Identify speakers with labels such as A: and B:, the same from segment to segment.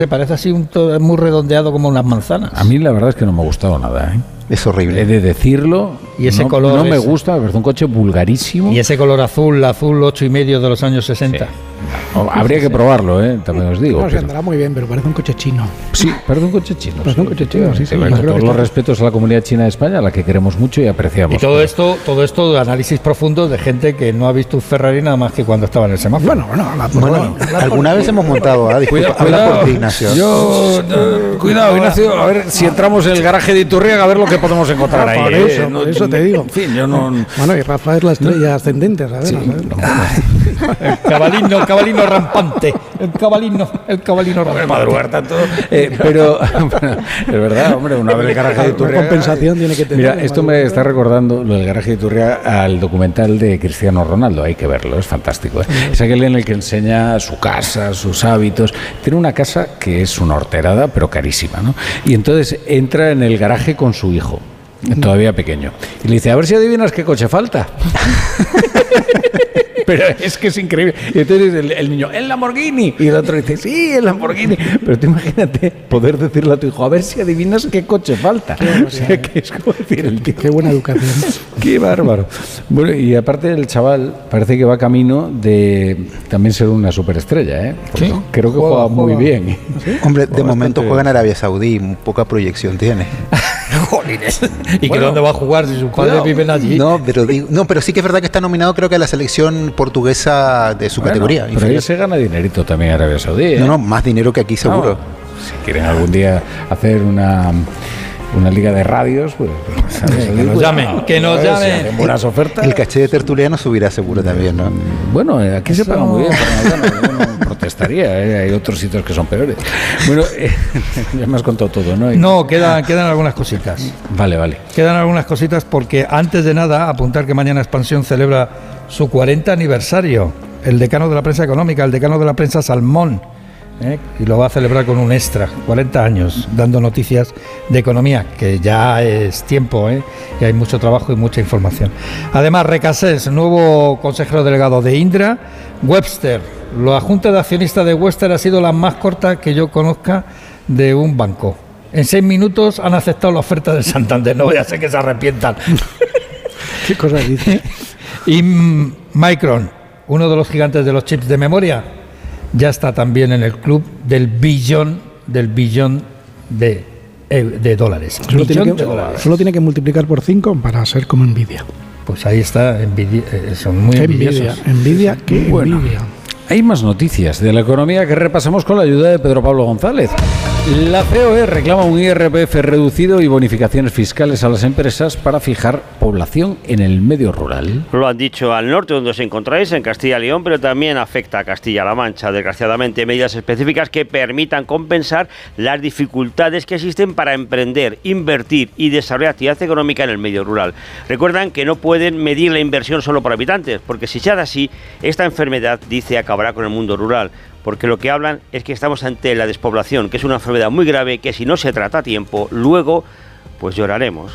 A: Se parece así muy redondeado como unas manzanas.
B: A mí la verdad es que no me ha gustado nada, ¿eh?
C: Es horrible.
B: He de decirlo.
A: Y ese
B: no,
A: color
B: no me gusta, me parece un coche vulgarísimo.
A: Y ese color azul 8,5 de los años 60.
B: Sí. No, habría que probarlo, también os digo.
D: No, se andará muy bien, pero parece un coche chino.
B: Sí, parece un coche chino.
D: Parece un coche chino, sí.
B: Con todos los respetos a la comunidad china de España, a la que queremos mucho y apreciamos.
A: Y todo esto de análisis profundo de gente que no ha visto un Ferrari nada más que cuando estaba en el semáforo.
C: Bueno, alguna vez hemos montado, habla por ti, Ignacio.
B: Cuidado, Ignacio, a ver si entramos en el garaje de Iturriaga a ver lo que podemos encontrar ahí.
D: Por eso te digo.
B: En fin, yo no...
D: Bueno, y Rafa es la estrella ascendente, ¿sabes?
B: Sí,
A: El cabalino rampante. El cabalino rampante.
B: Madrugar tanto. Pero es verdad, hombre, una vez el garaje de Iturriaga...
D: compensación tiene que tener.
B: Mira, esto me está recordando, lo del garaje de Iturriaga, al documental de Cristiano Ronaldo. Hay que verlo, es fantástico. Es aquel en el que enseña su casa, sus hábitos. Tiene una casa que es una horterada, pero carísima, ¿no? Y entonces entra en el garaje con su hijo, todavía pequeño, y le dice, a ver si adivinas qué coche falta. Pero es que es increíble. Y entonces el niño, el Lamborghini. Y el otro dice, sí, el Lamborghini. Pero tú imagínate poder decirle a tu hijo, a ver si adivinas qué coche falta. O sea, que es como decir el tío.
D: Qué buena educación.
B: Qué bárbaro. Bueno, y aparte el chaval parece que va camino de también ser una superestrella, ¿eh?
A: Sí.
B: Creo que juega muy bien.
D: ¿Sí?
C: Hombre, de momento juega en Arabia Saudí, poca proyección tiene.
A: Jolines. ¿Y que dónde va a jugar si sus padres viven allí?
C: No, pero sí que es verdad que está nominado, creo que a la selección portuguesa de su categoría.
B: Pero ahí se gana dinerito también Arabia Saudí, ¿eh?
C: No, más dinero que aquí seguro.
B: Si quieren algún día hacer una liga de radios, pues
A: que nos llamen, que nos llamen.
B: En buenas ofertas.
C: El caché de tertuliano subirá seguro también, ¿no?
B: Bueno, aquí se paga muy bien, pero no protestaría, hay otros sitios que son peores. Bueno, ya me has contado todo, ¿no?
A: No, quedan algunas cositas.
B: Vale.
A: Quedan algunas cositas porque antes de nada, apuntar que mañana Expansión celebra su 40 aniversario. El decano de la prensa económica, el decano de la prensa Salmón, y lo va a celebrar con un extra, 40 años, dando noticias de economía, que ya es tiempo, y hay mucho trabajo y mucha información. Además, Recasés, nuevo consejero delegado de Indra. Webster, la junta de accionistas de Webster ha sido la más corta que yo conozca de un banco. En 6 minutos han aceptado la oferta del Santander, no voy a hacer que se arrepientan.
D: ¿Qué cosas dice?
A: Y Micron, uno de los gigantes de los chips de memoria, ya está también en el club del billón de dólares.
D: Solo tiene que multiplicar por 5 para ser como Nvidia.
A: Pues ahí está, son muy envidiosos.
D: Envidia, qué
B: bueno,
D: envidia.
B: Hay más noticias de la economía que repasamos con la ayuda de Pedro Pablo González. La COE reclama un IRPF reducido y bonificaciones fiscales a las empresas para fijar población en el medio rural.
E: Lo han dicho al norte, donde os encontráis, en Castilla y León, pero también afecta a Castilla-La Mancha. Desgraciadamente, medidas específicas que permitan compensar las dificultades que existen para emprender, invertir y desarrollar actividad económica en el medio rural. Recuerdan que no pueden medir la inversión solo por habitantes, porque si se hace así, esta enfermedad, dice, acabará con el mundo rural. Porque lo que hablan es que estamos ante la despoblación, que es una enfermedad muy grave que si no se trata a tiempo, luego pues lloraremos.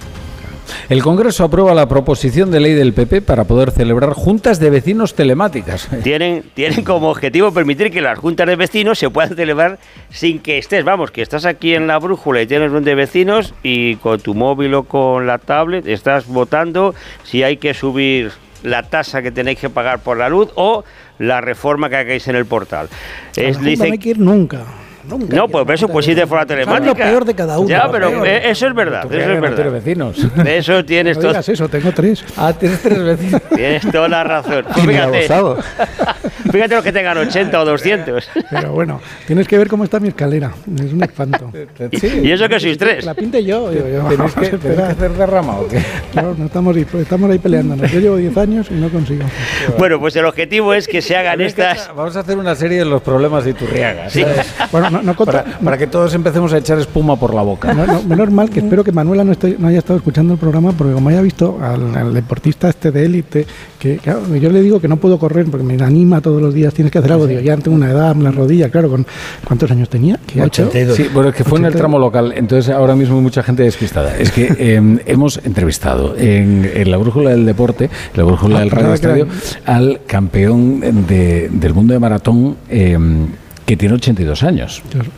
B: El Congreso aprueba la proposición de ley del PP para poder celebrar juntas de vecinos telemáticas.
E: Tienen como objetivo permitir que las juntas de vecinos se puedan celebrar sin que estés, que estás aquí en la brújula y tienes un de vecinos y con tu móvil o con la tablet estás votando si hay que subir la tasa que tenéis que pagar por la luz o la reforma que hagáis en el portal.
D: No hay que ir nunca.
E: No, pues eso pues sí de forma telemática.
D: Es lo peor de cada uno.
E: Ya, pero eso es verdad. Eso es verdad.
B: Vecinos.
E: Eso tienes
D: todo. No digas eso, tengo 3.
B: Ah, tienes 3 vecinos.
E: Tienes toda la razón. Fíjate los que tengan 80 o 200.
D: Pero bueno, tienes que ver cómo está mi escalera. Es un espanto.
E: Sí. ¿Y eso que sois 3?
D: La pinte yo.
B: ¿Tenéis que hacer derrama o qué?
D: No, estamos ahí peleándonos. Yo llevo 10 años y no consigo.
E: Bueno, pues el objetivo es que se hagan estas...
B: Vamos a hacer una serie de los problemas de Iturriaga.
E: Sí.
D: Bueno,
B: para que todos empecemos a echar espuma por la boca.
D: Menos mal que espero que Manuela no haya estado escuchando el programa, porque como haya visto al deportista de élite, que claro, yo le digo que no puedo correr porque me anima todos los días, tienes que hacer algo. Digo, ya tengo una edad, la rodilla, claro, ¿cuántos años tenía?
A: 82.
B: Sí, bueno, es que fue en el tramo local, entonces ahora mismo hay mucha gente despistada. Es que hemos entrevistado en la brújula del deporte, la brújula del Radio Estadio, al campeón del mundo de maratón, que tiene 82 años.